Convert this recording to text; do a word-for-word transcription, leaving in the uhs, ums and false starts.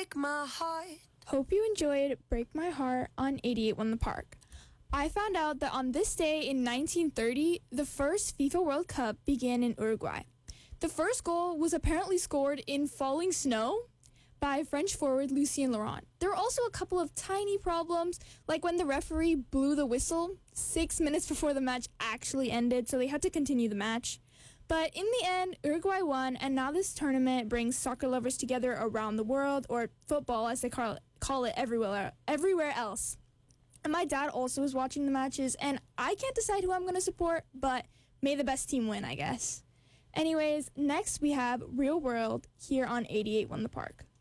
break my heart. Hope you enjoyed Break My Heart on eighty-eight Won the Park. I found out that on this day in nineteen thirty, the first FIFA World Cup began in Uruguay. The first goal was apparently scored in falling snow by French forward Lucien Laurent. There were also a couple of tiny problems, like when the referee blew the whistle six minutes before the match actually ended, so they had to continue the match. But in the end, Uruguay won, and now this tournament brings soccer lovers together around the world, or football as they call it, call it everywhere, everywhere else. And my dad also was watching the matches, and I can't decide who I'm going to support, but may the best team win, I guess. Anyways, next we have Real World here on eighty-eight Won the Park.